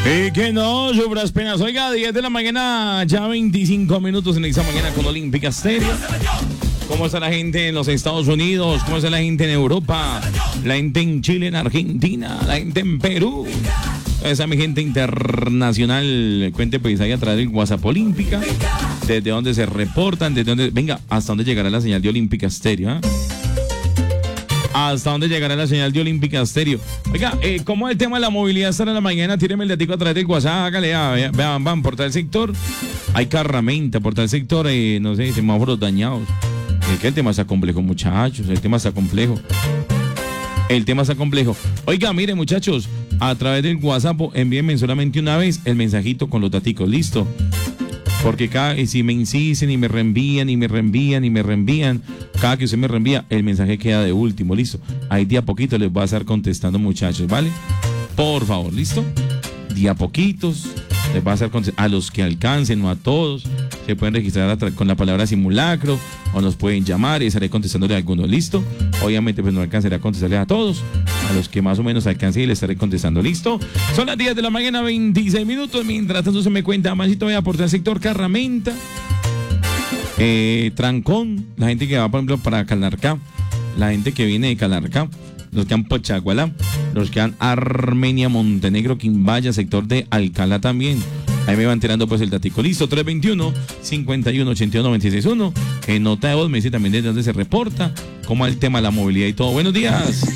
Y que no, sufras penas. Oiga, 10 de la mañana, ya 25 minutos en esta mañana con Olímpica Estéreo. ¿Cómo está la gente en los Estados Unidos? ¿Cómo está la gente en Europa? La gente en Chile, en Argentina, la gente en Perú. Esa mi gente internacional. Cuente pues ahí a través del WhatsApp Olímpica. Desde dónde se reportan, desde dónde. Venga, hasta dónde llegará la señal de Olímpica Estéreo, ¿eh? ¿Hasta dónde llegará la señal de Olímpica Estéreo? Oiga, ¿cómo es el tema de la movilidad estará en la mañana? Tíreme el datico a través del WhatsApp, hágale, vean, van, por tal sector. Hay carramenta, por tal sector, no sé, semáforos dañados. Que el tema está complejo, muchachos, el tema está complejo. Oiga, miren, muchachos, a través del WhatsApp envíenme solamente una vez el mensajito con los daticos, ¿listo? Porque si me insisten y me reenvían, cada que usted me reenvía, el mensaje queda de último, ¿listo? Ahí de a poquito les voy a estar contestando, muchachos, ¿vale? Por favor, ¿listo? De a poquitos les voy a estar contestando, a los que alcancen, no a todos. Se pueden registrar con la palabra simulacro o nos pueden llamar y estaré contestándole a algunos, ¿listo? Obviamente pues no alcanzaré a contestarle a todos, a los que más o menos alcance y les estaré contestando, ¿listo? Son las 10 de la mañana, 26 minutos, mientras tanto se me cuenta más y todavía por el sector carramenta, trancón, la gente que va por ejemplo para Calarcá, la gente que viene de Calarcá, los que han Pochagualá, los que han Armenia, Montenegro, Quimbaya, sector de Alcalá también. Ahí me va enterando pues el datico. Listo, 321-51-81-961. En nota de voz me dice también desde dónde se reporta, cómo el tema de la movilidad y todo. Buenos días.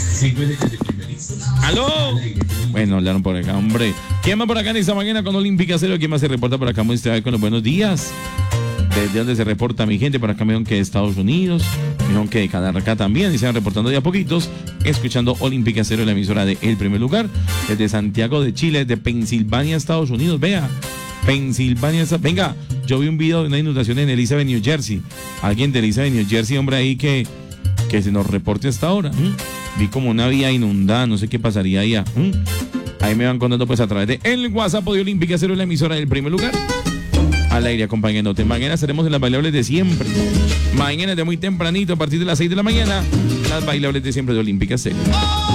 ¿Aló? Bueno, hablaron por acá, hombre. ¿Quién más por acá en esta mañana con Olímpica Cero? ¿Quién más se reporta por acá? Muestra a ver con los buenos días. ¿Desde dónde se reporta mi gente? Por acá me dijeron que de Estados Unidos, me dijeron que de Calarcá también, y se van reportando de a poquitos, escuchando Olímpica Cero, la emisora de El Primer Lugar, desde Santiago de Chile, desde Pensilvania, Estados Unidos. Vea, Pensilvania, venga, yo vi un video de una inundación en Elizabeth, New Jersey. Alguien de Elizabeth, New Jersey, hombre, ahí que se nos reporte hasta ahora. Vi como una vía inundada, no sé qué pasaría allá. Ahí me van contando pues a través de el WhatsApp de Olímpica Cero, la emisora del Primer Lugar. Al aire acompañándote. Mañana estaremos en las bailables de siempre. Mañana de muy tempranito, a partir de las 6 de la mañana, las bailables de siempre de Olímpica Cero.